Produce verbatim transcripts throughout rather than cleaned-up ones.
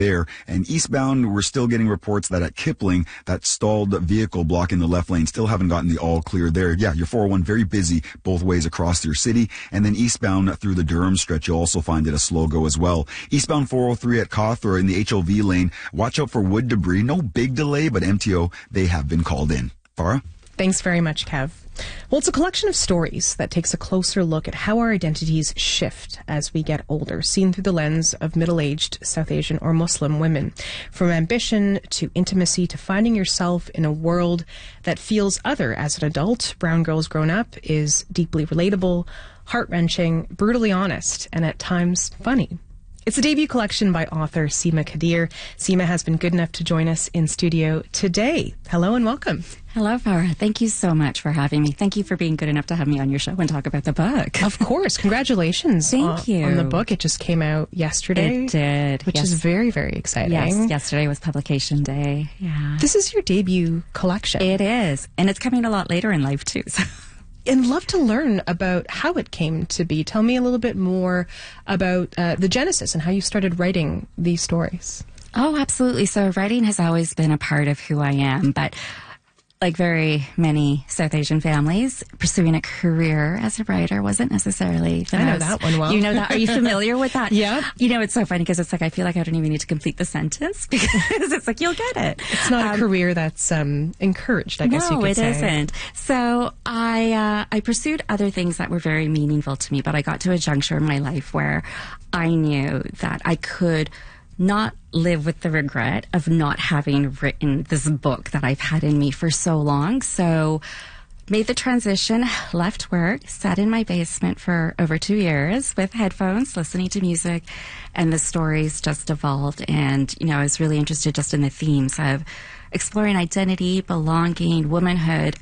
there. And eastbound, we're still getting reports that at Kipling, that stalled vehicle blocking the left lane, still haven't gotten the all clear there. Yeah, your four oh one very busy both ways across your city. And then eastbound through the Durham stretch, you'll also find it a slow go as well. Eastbound four oh three at Cawthra in the H O V lane, watch out for wood debris. No big delay, but M T O, they have been called in. Farah? Thanks very much, Kev. Well, it's a collection of stories that takes a closer look at how our identities shift as we get older, seen through the lens of middle-aged South Asian or Muslim women. From ambition to intimacy to finding yourself in a world that feels other as an adult, Brown Girls Grown Up is deeply relatable, heart-wrenching, brutally honest, and at times funny. It's a debut collection by author Seema Kadir. Seema has been good enough to join us in studio today. Hello and welcome. Hello, Farah. Thank you so much for having me. Thank you for being good enough to have me on your show and talk about the book. Of course. Congratulations. Thank on, you. on the book. It just came out yesterday. It did. Which yes. is very, very exciting. Yes. Yesterday was publication day. Yeah. This is your debut collection. It is. And it's coming a lot later in life, too. So. And love to learn about how it came to be. Tell me a little bit more about uh, the genesis and how you started writing these stories. Oh, absolutely. So writing has always been a part of who I am, but like very many South Asian families, pursuing a career as a writer wasn't necessarily the I know most, that one well. You know that? Are you familiar with that? Yeah. You know, it's so funny because it's like I feel like I don't even need to complete the sentence because it's like you'll get it. It's not um, a career that's um, encouraged, I guess you no, could it say. isn't. So I uh, I pursued other things that were very meaningful to me, but I got to a juncture in my life where I knew that I could not live with the regret of not having written this book that I've had in me for so long. So made the transition, left work, sat in my basement for over two years with headphones, listening to music, and the stories just evolved. And, you know, I was really interested just in the themes of exploring identity, belonging, womanhood,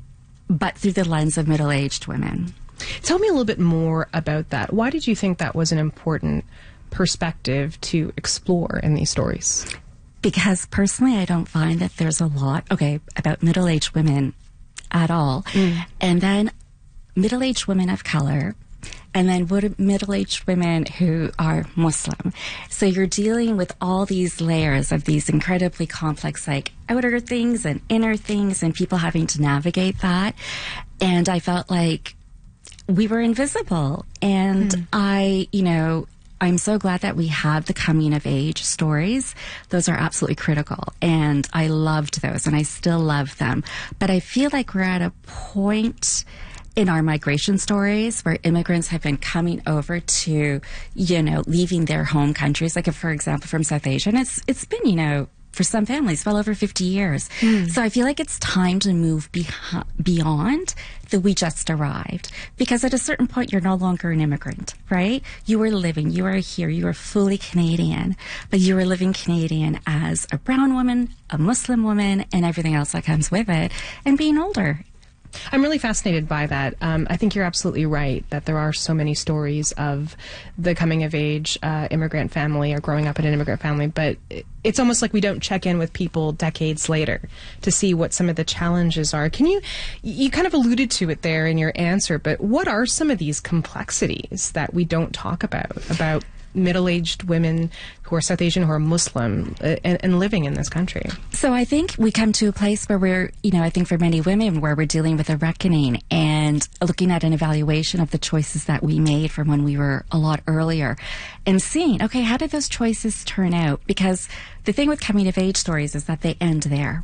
but through the lens of middle-aged women. Tell me a little bit more about that. Why did you think that was an important perspective to explore in these stories? Because personally, I don't find that there's a lot, okay, about middle-aged women at all. Mm. And then middle-aged women of color, and then what middle-aged women who are Muslim. So you're dealing with all these layers of these incredibly complex, like, outer things and inner things, and people having to navigate that. And I felt like we were invisible. And mm. I, you know, I'm so glad that we have the coming of age stories. Those are absolutely critical. And I loved those and I still love them. But I feel like we're at a point in our migration stories where immigrants have been coming over to, you know, leaving their home countries. Like, if, for example, from South Asia, and it's, it's been, you know, for some families, well over fifty years. Mm. So I feel like it's time to move beh- beyond the we just arrived. Because at a certain point, you're no longer an immigrant, right? You are living, you are here, you are fully Canadian, but you are living Canadian as a brown woman, a Muslim woman, and everything else that comes with it, and being older. I'm really fascinated by that. Um, I think you're absolutely right that there are so many stories of the coming of age uh, immigrant family or growing up in an immigrant family, but it's almost like we don't check in with people decades later to see what some of the challenges are. Can you, you kind of alluded to it there in your answer, but what are some of these complexities that we don't talk about, about middle-aged women who are South Asian, who are Muslim, uh, and, and living in this country? So I think we come to a place where we're, you know, I think for many women, where we're dealing with a reckoning and looking at an evaluation of the choices that we made from when we were a lot earlier and seeing, okay, how did those choices turn out? Because the thing with coming of age stories is that they end there.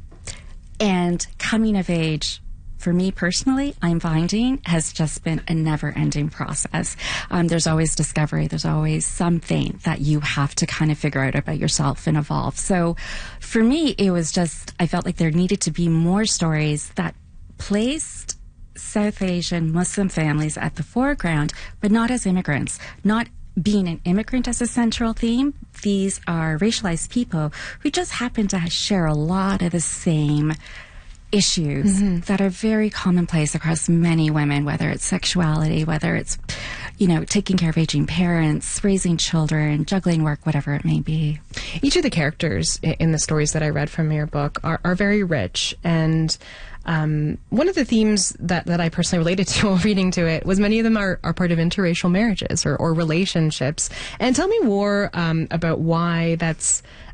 And coming of age, for me personally, I'm finding has just been a never-ending process. Um, there's always discovery. There's always something that you have to kind of figure out about yourself and evolve. So for me, it was just, I felt like there needed to be more stories that placed South Asian Muslim families at the foreground, but not as immigrants, not being an immigrant as a central theme. These are racialized people who just happen to share a lot of the same issues mm-hmm. that are very commonplace across many women, whether it's sexuality, whether it's, you know, taking care of aging parents, raising children, juggling work, whatever it may be. Each of the characters in the stories that I read from your book are, are very rich. And um, one of the themes that, that I personally related to while reading to it was many of them are, are part of interracial marriages or, or relationships. And tell me more um, about why that's